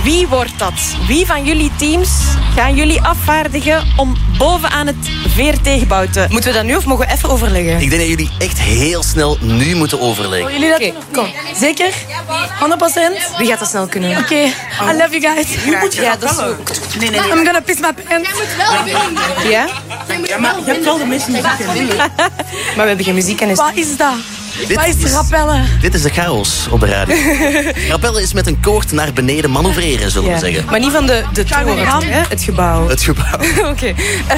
Wie wordt dat? Wie van jullie teams gaan jullie afvaardigen om bovenaan het VRT-gebouw te... Moeten we dat nu of mogen we even overleggen? Ik denk dat jullie echt heel snel nu moeten overleggen. Jullie dat Oké, kom. Zeker? 100%? Wie gaat dat snel kunnen? Oké, I love you guys. Ja, dat is zo. Nee. I'm gonna piss my pants. Ja? Ja, maar je hebt wel de meeste muziek in. Maar we hebben geen muziek en Wat is dat? Wat is rappellen? Dit is de chaos op de radio. Rappellen is met een koord naar beneden manoeuvreren, zullen we zeggen. Maar niet van de toren, hè? Het gebouw. Het gebouw. Oké.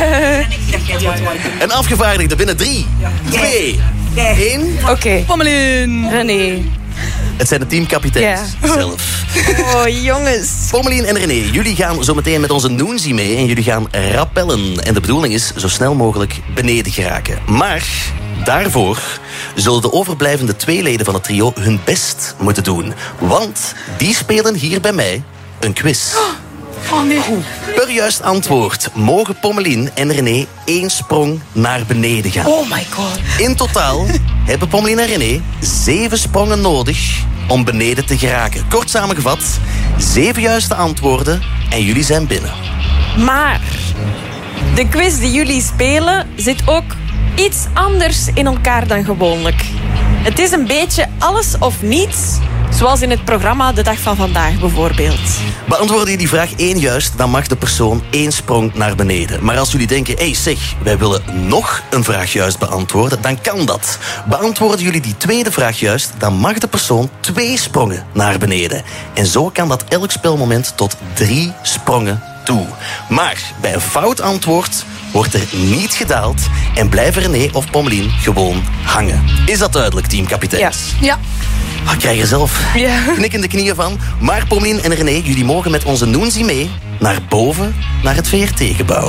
Een afgevaardigde binnen 3, 2, 1. Oké. Pommelien. René. Het zijn de teamkapiteins zelf. Oh, jongens. Pommelien en René, jullie gaan zo meteen met onze Noenzie mee en jullie gaan rappellen. En de bedoeling is zo snel mogelijk beneden geraken. Maar daarvoor zullen de overblijvende 2 leden van het trio hun best moeten doen. Want die spelen hier bij mij een quiz. Oh nee. Per juist antwoord mogen Pommelien en René 1 sprong naar beneden gaan. Oh my god. In totaal hebben Pommelien en René 7 sprongen nodig om beneden te geraken. Kort samengevat, 7 juiste antwoorden en jullie zijn binnen. Maar de quiz die jullie spelen zit ook iets anders in elkaar dan gewoonlijk. Het is een beetje alles of niets, zoals in het programma De Dag van Vandaag bijvoorbeeld. Beantwoorden jullie vraag 1 juist, dan mag de persoon 1 sprong naar beneden. Maar als jullie denken, hey zeg, wij willen nog een vraag juist beantwoorden, dan kan dat. Beantwoorden jullie die tweede vraag juist, dan mag de persoon 2 sprongen naar beneden. En zo kan dat elk spelmoment tot 3 sprongen toe. Maar bij een fout antwoord wordt er niet gedaald en blijven René of Pommelien gewoon hangen. Is dat duidelijk, teamkapiteins? Ja. Ik krijg er zelf knikkende knieën van. Maar Pommelien en René, jullie mogen met onze Noenzie mee naar boven, naar het VRT-gebouw.